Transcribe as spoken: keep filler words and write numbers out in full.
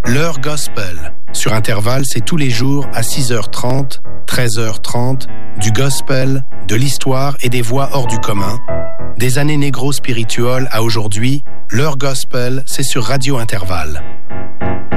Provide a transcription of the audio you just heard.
L'heure gospel. Sur Intervalle, c'est tous les jours à six heures trente, treize heures trente, du gospel, de l'histoire et des voix hors du commun. Des années négro spirituelles à aujourd'hui, l'heure gospel, c'est sur Radio Intervalle.